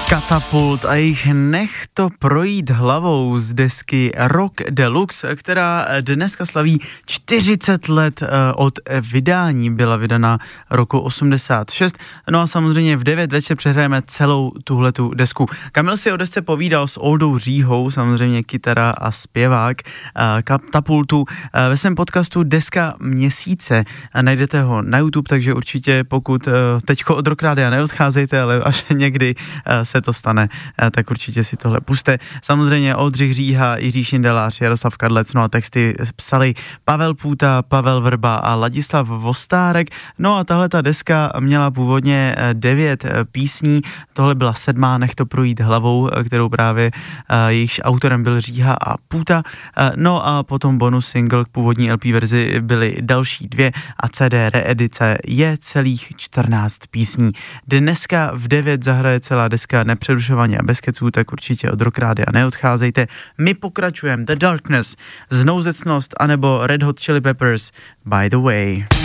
Katapult a jejich Nech to projít hlavou z desky Rock Deluxe, která dneska slaví 40 let od vydání, byla vydaná roku 86. No a samozřejmě v 9 večer přehrajeme celou tuhletu desku. Kamil si o desce povídal s Oldou Říhou, samozřejmě kytara a zpěvák Katapultu, ve svém podcastu Deska měsíce. Najdete ho na YouTube, takže určitě pokud teďko od Rock Rádia neodcházejte, ale až někdy se to stane, tak určitě si tohle puste. Samozřejmě Oldřich Říha, Jiří Šindelář, Jaroslav Kadlec, no a texty psali Pavel Půta, Pavel Vrba a Ladislav Vostárek. No a tahle ta deska měla původně 9 písní, tohle byla 7, Nech to projít hlavou, kterou právě jejíž autorem byl Říha a Půta. No a potom bonus single k původní LP verzi byly další 2 a CD reedice je celých 14 písní. Dneska v 9 zahraje celá deska nepřerušovaně a bez keců, tak určitě od Rock Rádia neodcházejte. My pokračujeme The Darkness, Znouzecnost anebo Red Hot Chili Peppers, By the Way.